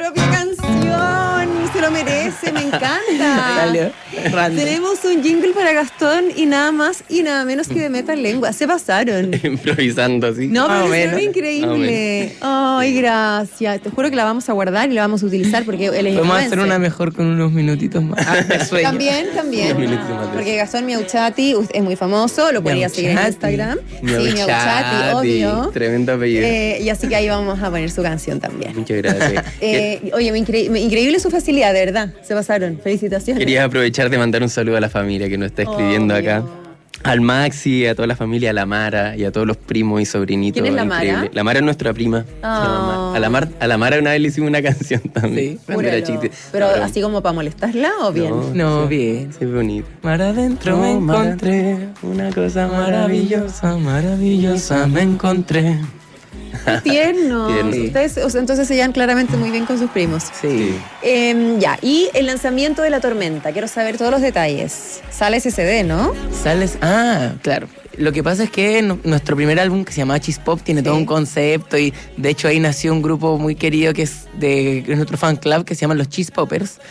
propia canción. Se lo merece, me encanta. Dale, Tenemos un jingle para Gastón y nada más y nada menos que de Metal Lengua. Se pasaron. Improvisando así. No, pero Más o eso menos. es increíble. Ay, gracias. Te juro que la vamos a guardar y la vamos a utilizar porque él es Podemos hacer influencer. una mejor con unos minutitos más de sueño. También. Unos minutos más de Porque Gastón Miauchati es muy famoso, lo podría seguir en Miauchati. Instagram. Miauchati, Sí, Miauchati, obvio. tremendo apellido. Y así que ahí vamos a poner su canción también. Muchas gracias. Oye, increíble su facilidad, de verdad. Se pasaron. Felicitaciones. Quería aprovechar de mandar un saludo a la familia que nos está escribiendo Obvio. acá. Al Maxi, a toda la familia, a la Mara y a todos los primos y sobrinitos. ¿Quién es la Mara? Increíble. La Mara es nuestra prima. Se llama Mara. A la Mara una vez le hicimos una canción también. Sí. Cuando era Júralo. chiquita. Pero No, así como para molestarla o bien. No, bien. Sí, es bonito. Mar adentro me encontré una cosa maravillosa, maravillosa me encontré. Qué tierno. Tierno. Ustedes, o sea, entonces se llevan claramente muy bien con sus primos. Sí. Ya, y el lanzamiento de La Tormenta. Quiero saber todos los detalles. Sale ese CD, ¿no? Sales. Ah, claro. Lo que pasa es que nuestro primer álbum, que se llamaba Chispop, tiene todo un concepto y de hecho ahí nació un grupo muy querido que es nuestro fan club que se llaman los Chispoppers.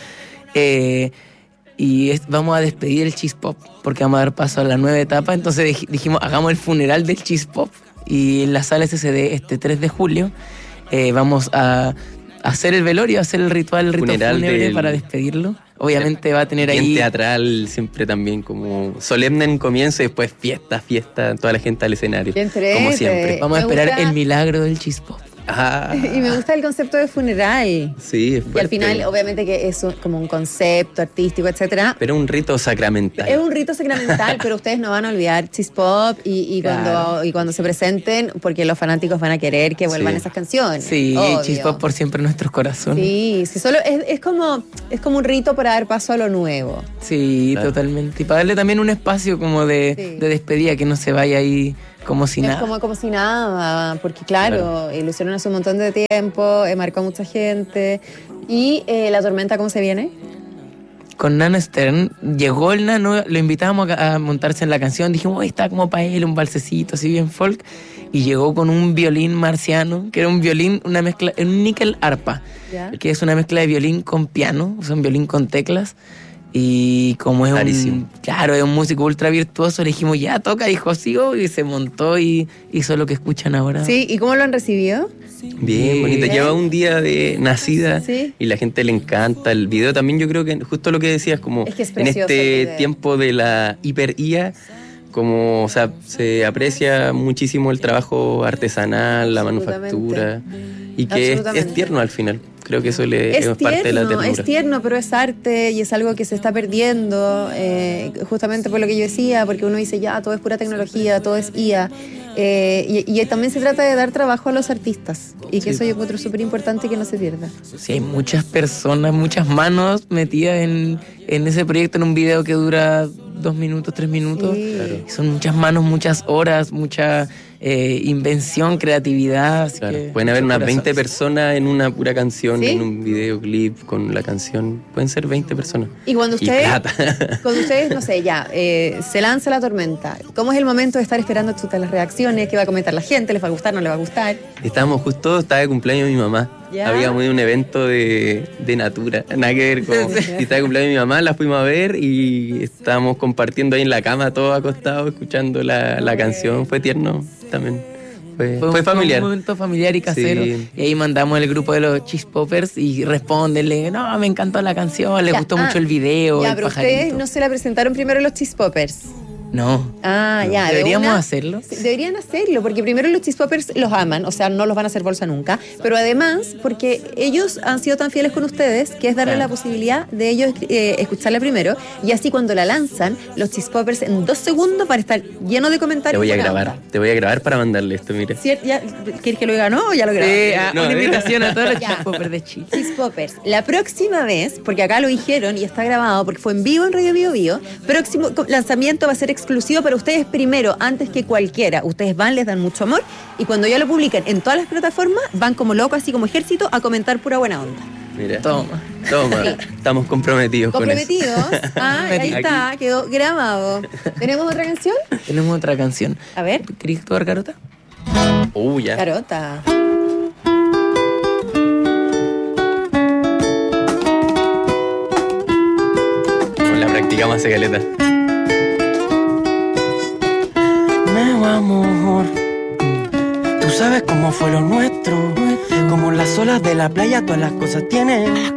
Vamos a despedir el Chispop porque vamos a dar paso a la nueva etapa. Entonces dijimos, hagamos el funeral del Chispop. Y en la sala SSD este 3 de julio vamos a hacer el velorio, hacer el rito Funeral fúnebre para despedirlo. Obviamente va a tener Bien ahí... teatral, siempre también como solemne en comienzo y después fiesta, toda la gente al escenario. Qué entrete. Como siempre. Vamos a Me esperar gusta- el milagro del Chispop. Ah, Y me gusta el concepto de funeral. sí, es Y al fuerte. final, obviamente, que es como un concepto artístico, etcétera. Pero un rito sacramental. Es un rito sacramental, pero ustedes no van a olvidar Chispop Claro. cuando se presenten, porque los fanáticos van a querer que vuelvan Sí. esas canciones. Sí, obvio. Chispop por siempre en nuestros corazones. Sí, solo es como un rito para dar paso a lo nuevo. Sí, Claro. totalmente. Y para darle también un espacio como de despedida, que no se vaya ahí como si Es nada. como si nada, porque claro, ilusionan hace un montón de tiempo, marcó a mucha gente. Y La Tormenta, ¿cómo se viene? Con Nano Stern, llegó el Nano, lo invitábamos a montarse en la canción, dijimos, está como para él, un balsecito así bien folk, y llegó con un violín marciano, que era un violín, una mezcla, un níquel arpa, ¿Ya? que es una mezcla de violín con piano, o sea, un violín con teclas, y como es Rarísimo. claro, es un músico ultra virtuoso, le dijimos, ya toca, dijo, sí, y se montó y hizo lo que escuchan ahora. Sí, ¿y cómo lo han recibido? Bien bonita. Bien. Lleva un día de nacida Sí. y la gente le encanta. El video también, yo creo que justo lo que decías, como Es que es en precioso el este video. tiempo de la hiper-IA, como, o sea, se aprecia muchísimo el trabajo artesanal, la manufactura, y que Absolutamente. es tierno al final. Creo que eso es parte de la ternura. Es tierno, pero es arte y es algo que se está perdiendo, justamente por lo que yo decía, porque uno dice, ya, todo es pura tecnología, todo es IA. Y también se trata de dar trabajo a los artistas y que eso yo encuentro súper importante que no se pierda. Sí, hay muchas personas, muchas manos metidas en ese proyecto, en un video que dura 2 minutos, 3 minutos. Sí. Claro. Y son muchas manos, muchas horas, mucha invención, creatividad. Así Claro, que pueden haber unas muchos 20 corazones. personas en una pura canción, ¿Sí? en un videoclip con la canción. Pueden ser 20 personas. Y cuando Y ustedes, plata. cuando ustedes, no sé, ya, se lanza La Tormenta, ¿cómo es el momento de estar esperando chutas las reacciones? ¿Qué va a comentar la gente? ¿Les va a gustar? ¿No les va a gustar? Estábamos justo, estaba de cumpleaños mi mamá. ¿Ya? Habíamos ido a un evento de Natura, nada que ver con... Y estaba de cumpleaños mi mamá, la fuimos a ver y estábamos compartiendo ahí en la cama, todos acostados, escuchando la canción. Fue tierno también. Fue familiar. Un momento familiar y casero. Sí. Y ahí mandamos el grupo de los Chispoppers y respondenle, no, me encantó la canción, les Ya, gustó mucho el video, Ya, el pero pajarito. ustedes no se la presentaron primero los Chispoppers. No. Ah, ya. de ¿Deberíamos una- hacerlo? Sí, deberían hacerlo, porque primero los Chispoppers los aman, o sea, no los van a hacer bolsa nunca, pero además porque ellos han sido tan fieles con ustedes que es darle Claro. la posibilidad de ellos escucharla primero, y así cuando la lanzan, los Chispoppers en 2 segundos van a estar llenos de comentarios. buena onda. Te voy a grabar para mandarle esto, mira. Ya, ¿quieres que lo diga, no? O ya lo grabé. Sí, No, una invitación a todos los Ya. Chispoppers de Chile. Chispoppers, la próxima vez, porque acá lo dijeron y está grabado porque fue en vivo en Radio Bio Bio, próximo lanzamiento va a ser exclusivo para ustedes primero, antes que cualquiera. Ustedes van, les dan mucho amor y cuando ya lo publican en todas las plataformas, van como locos, así como ejército, a comentar pura buena onda. Mira. Toma. Estamos comprometidos con eso. ¿Comprometidos? Ah, ahí está, quedó grabado. ¿Tenemos otra canción? Tenemos otra canción. A ver, ¿Querías tocar, Carota? Ya. Carota. la practicamos hace caleta. Me va, amor. Tú sabes cómo fue lo nuestro. Como las olas de la playa, todas las cosas tienen